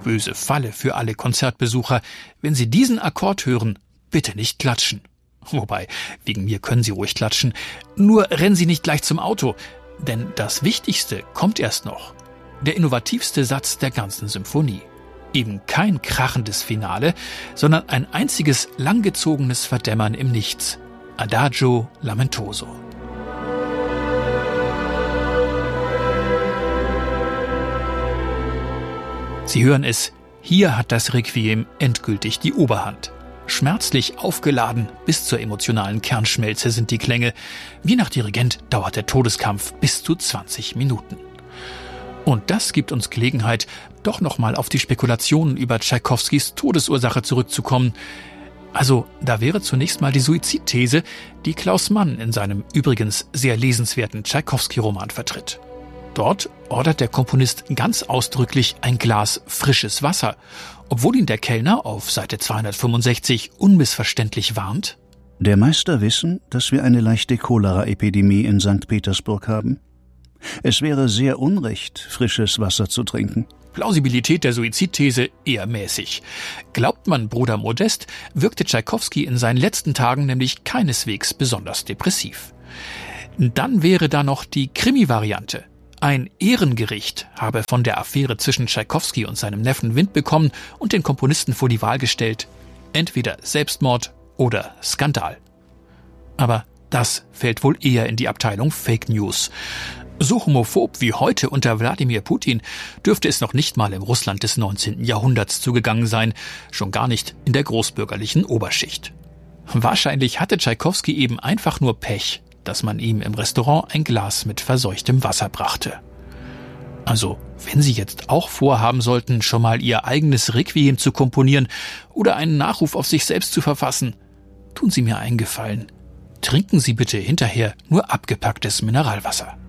böse Falle für alle Konzertbesucher. Wenn Sie diesen Akkord hören, bitte nicht klatschen. Wobei, wegen mir können Sie ruhig klatschen. Nur rennen Sie nicht gleich zum Auto, denn das Wichtigste kommt erst noch. Der innovativste Satz der ganzen Symphonie. Eben kein krachendes Finale, sondern ein einziges langgezogenes Verdämmern im Nichts. Adagio lamentoso. Sie hören es, hier hat das Requiem endgültig die Oberhand. Schmerzlich aufgeladen bis zur emotionalen Kernschmelze sind die Klänge. Je nach Dirigent dauert der Todeskampf bis zu 20 Minuten. Und das gibt uns Gelegenheit, doch nochmal auf die Spekulationen über Tschaikowskis Todesursache zurückzukommen. Also, da wäre zunächst mal die Suizidthese, die Klaus Mann in seinem übrigens sehr lesenswerten Tschaikowski-Roman vertritt. Dort ordert der Komponist ganz ausdrücklich ein Glas frisches Wasser, obwohl ihn der Kellner auf Seite 265 unmissverständlich warnt. Der Meister wissen, dass wir eine leichte Cholera-Epidemie in St. Petersburg haben. Es wäre sehr unrecht, frisches Wasser zu trinken. Plausibilität der Suizidthese eher mäßig. Glaubt man Bruder Modest, wirkte Tschaikowski in seinen letzten Tagen nämlich keineswegs besonders depressiv. Dann wäre da noch die Krimi-Variante. Ein Ehrengericht habe von der Affäre zwischen Tschaikowski und seinem Neffen Wind bekommen und den Komponisten vor die Wahl gestellt. Entweder Selbstmord oder Skandal. Aber das fällt wohl eher in die Abteilung Fake News. So homophob wie heute unter Wladimir Putin dürfte es noch nicht mal im Russland des 19. Jahrhunderts zugegangen sein, schon gar nicht in der großbürgerlichen Oberschicht. Wahrscheinlich hatte Tschaikowski eben einfach nur Pech, dass man ihm im Restaurant ein Glas mit verseuchtem Wasser brachte. Also, wenn Sie jetzt auch vorhaben sollten, schon mal Ihr eigenes Requiem zu komponieren oder einen Nachruf auf sich selbst zu verfassen, tun Sie mir einen Gefallen. Trinken Sie bitte hinterher nur abgepacktes Mineralwasser.